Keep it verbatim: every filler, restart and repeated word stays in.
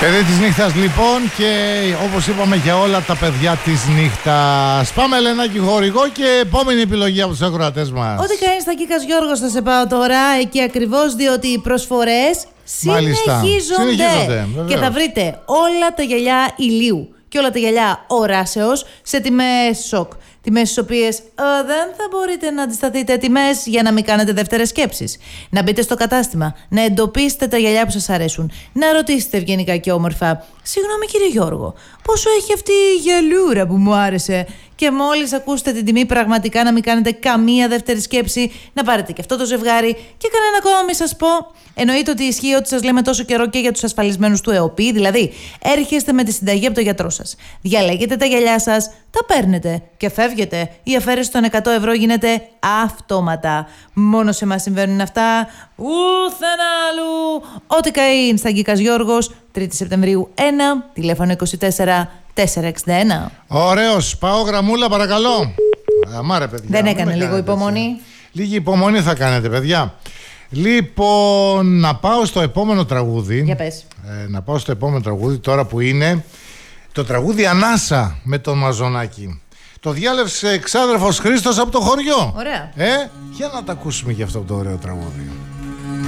Παιδί της νύχτας λοιπόν, και όπως είπαμε για όλα τα παιδιά της νύχτας. Πάμε Ελενάκη χορηγό και επόμενη επιλογή από τους ακροατές μας. Ό,τι κάνεις στα Κίκας Γιώργος θα σε πάω τώρα, εκεί ακριβώς, διότι οι προσφορές συνεχίζονται. συνεχίζονται και θα βρείτε όλα τα γυαλιά ηλίου και όλα τα γυαλιά οράσεως σε τιμές σοκ. Τιμές στις οποίες ε, δεν θα μπορείτε να αντισταθείτε, τιμές για να μην κάνετε δεύτερες σκέψεις. Να μπείτε στο κατάστημα, να εντοπίσετε τα γυαλιά που σας αρέσουν, να ρωτήσετε ευγενικά και όμορφα: συγγνώμη κύριε Γιώργο, πόσο έχει αυτή η γυαλούρα που μου άρεσε? Και μόλις ακούσετε την τιμή, πραγματικά να μην κάνετε καμία δεύτερη σκέψη, να πάρετε και αυτό το ζευγάρι και κανένα ακόμα μη σας πω. Εννοείται ότι ισχύει ό,τι σας λέμε τόσο καιρό και για τους ασφαλισμένους του ΕΟΠΗ, δηλαδή έρχεστε με τη συνταγή από τον γιατρό σας, διαλέγετε τα γυαλιά σας, τα παίρνετε και φεύγετε. Η αφαίρεση των εκατό ευρώ γίνεται αυτόματα. Μόνο σε μας συμβαίνουν αυτά, ουθενά αλλού. Ό,τι καεί στα Γκίκας Γιώργος, τρίτη Σεπτεμβρίου ένα, τηλέφωνο είκοσι τέσσερα τετρακόσια εξήντα ένα. Ωραίος, πάω γραμμούλα παρακαλώ. Αμάρε παιδιά. Δεν έκανε λίγο υπομονή. Έτσι. Λίγη υπομονή θα κάνετε παιδιά. Λοιπόν, να πάω στο επόμενο τραγούδι. Για πες. Ε, να πάω στο επόμενο τραγούδι τώρα, που είναι το τραγούδι Ανάσα με τον Μαζονάκη. Το διάλευσε εξάδερφος Χρήστος από το χωριό. Ωραία. Ε, για να τα ακούσουμε και αυτό το ωραίο τραγούδι.